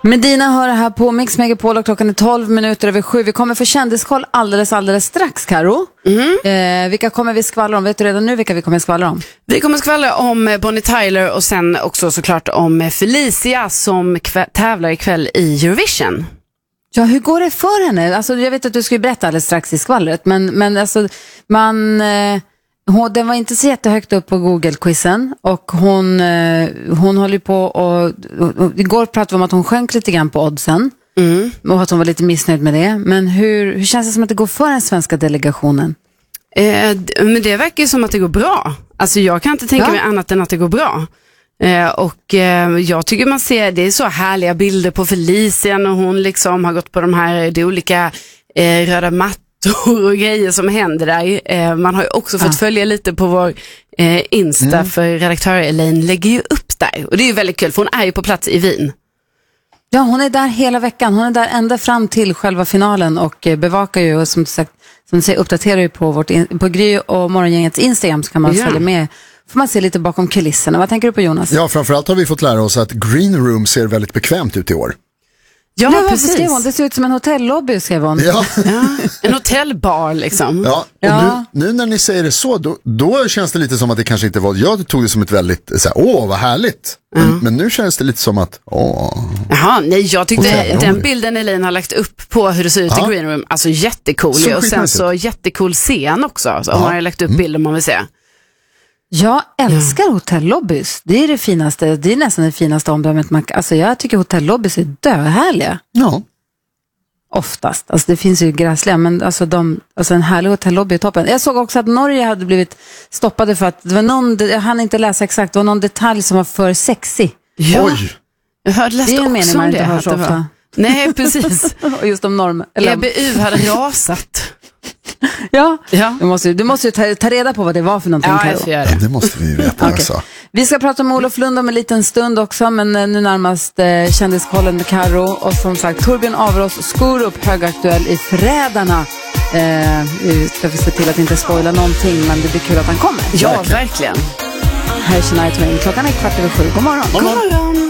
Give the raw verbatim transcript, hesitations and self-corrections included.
Medina hör här på Mix Megapol och klockan är tolv minuter över sju. Vi kommer få kändiskoll alldeles, alldeles strax, Karo. Mm. Eh, vilka kommer vi skvallra om? Vet du redan nu vilka vi kommer skvallra om? Vi kommer skvallra om Bonnie Tyler och sen också såklart om Felicia som kv- tävlar ikväll i Eurovision. Ja, hur går det för henne? Alltså, jag vet att du ska berätta alldeles strax i skvallret, men, men alltså, man... Eh, hon, den var inte så jättehögt upp på Google-quizen och hon, eh, hon håller på och, och, och igår pratade vi om att hon sjönk lite grann på oddsen mm. och att hon var lite missnöjd med det. Men hur, hur känns det som att det går för den svenska delegationen? Eh, men det verkar ju som att det går bra. Alltså jag kan inte tänka ja. mig annat än att det går bra. Eh, och eh, jag tycker man ser, det är så härliga bilder på Felicia och hon liksom har gått på de här, det olika eh, röda mattor och grejer som händer där. Eh, man har ju också fått ja. följa lite på vår eh, Insta mm. för redaktör Elaine lägger ju upp där. Och det är ju väldigt kul för hon är ju på plats i Wien. Ja, hon är där hela veckan. Hon är där ända fram till själva finalen och eh, bevakar ju och som sagt, som du säger, uppdaterar ju på vårt in- på Gry och Morgongängets Instagram så kan man ja. följa med. Får man se lite bakom kulisserna. Vad tänker du på, Jonas? Ja, framförallt har vi fått lära oss att Green Room ser väldigt bekvämt ut i år. Ja, ja precis. Hon? Det ser ut som en hotellobby, skrev hon. Ja. ja, en hotellbar liksom. Ja, och ja. Nu, nu när ni säger det så, då, då känns det lite som att det kanske inte var, jag tog det som ett väldigt, så här, åh vad härligt. Mm. Men, men nu känns det lite som att, åh. Jaha, nej jag tyckte okay. den bilden Elaine har lagt upp på hur det ser ut ja. i Green Room, alltså jättecool. Så och sen så jättecool scen också, så ja. hon har lagt upp mm. bilder man vill se. Jag älskar ja. hotellobbys. Det är det finaste, det är nästan det finaste omdömet man, alltså jag tycker hotellobbys är döhärliga. Ja. Oftast. Alltså det finns ju gräsliga, men alltså, de, alltså en härlig hotellobby är toppen. Jag såg också att Norge hade blivit stoppade för att det var någon, jag hann inte läsa exakt, det var någon detalj som var för sexy. Ja. Oj! Jag hörde läst också det. Är om det, det. Så ofta. Nej, precis. Just om norm. Eller... E B U hade rasat. Ja, ja. Du måste, du måste ju ta, ta reda på vad det var för någonting. Ja, jag får göra det. Ja, det måste vi ju veta. Okay. Alltså. Vi ska prata om Olof Lund om en liten stund också, men nu närmast eh, kändiskollen med Karo. Och som sagt, Torbjörn Averås skor upp högaktuell i Frädarna. Eh, vi ska se till att inte spoila någonting, men det blir kul att han kommer. Ja, verkligen. Här är Shania Twain. Klockan är kvart över sju. God morgon. God morgon.